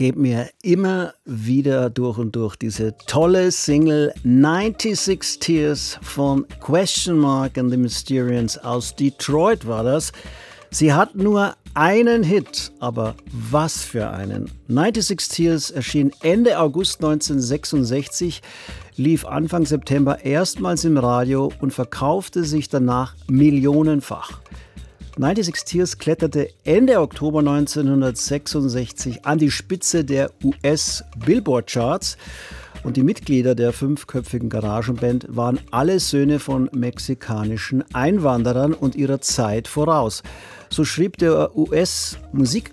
geht mir immer wieder durch und durch. Diese tolle Single 96 Tears von Question Mark and the Mysterians aus Detroit war das. Sie hat nur einen Hit, aber was für einen. 96 Tears erschien Ende August 1966, lief Anfang September erstmals im Radio und verkaufte sich danach millionenfach. 96 Tears kletterte Ende Oktober 1966 an die Spitze der US-Billboard-Charts und die Mitglieder der fünfköpfigen Garagenband waren alle Söhne von mexikanischen Einwanderern und ihrer Zeit voraus. So schrieb der US-Musik